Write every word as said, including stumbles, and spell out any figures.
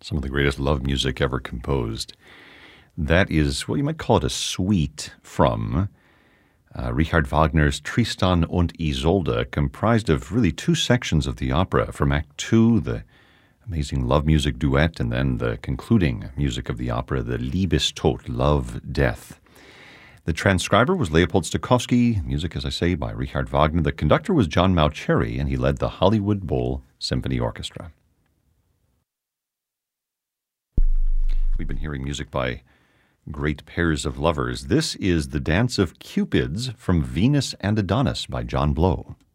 Some of the greatest love music ever composed. That is, well, you might call it a suite from uh, Richard Wagner's Tristan und Isolde, comprised of really two sections of the opera. From Act Two, the amazing love music duet, and then the concluding music of the opera, the Liebestod, Love, Death. The transcriber was Leopold Stokowski, music, as I say, by Richard Wagner. The conductor was John Mauceri, and he led the Hollywood Bowl Symphony Orchestra. We've been hearing music by great pairs of lovers. This is The Dance of Cupids from Venus and Adonis by John Blow.